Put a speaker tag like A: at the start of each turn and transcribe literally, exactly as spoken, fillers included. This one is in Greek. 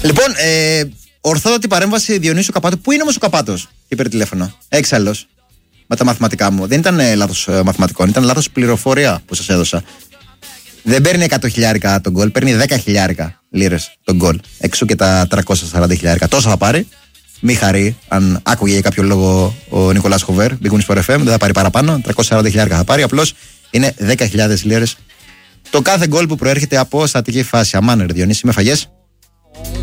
A: Λοιπόν, ε, ορθόδοτη παρέμβαση Διονύσου Καπάτου. Πού είναι όμως ο Καπάτος? Και πήρε τηλέφωνο. Έξαλλος. Με τα μαθηματικά μου. Δεν ήταν ε, λάθος ε, μαθηματικών, ήταν λάθος πληροφορία που σας έδωσα. Δεν παίρνει εκατό χιλιάρικα τον γκολ, παίρνει δέκα χιλιάρικα λίρες τον γκολ. Εξού και τα τριακόσια σαράντα χιλιάρικα. Τόσα θα πάρει. Μη χαρεί, αν άκουγε για κάποιο λόγο ο Νικολάς Χοβέρ, Big Win Sport εφ εμ, δεν θα πάρει παραπάνω. τριακόσια σαράντα χιλιάρικα θα πάρει. Απλώς είναι δέκα χιλιάδες λίρες το κάθε γκολ που προέρχεται από στατική φάση. Αμάνερ, Διονύση, με φαγές.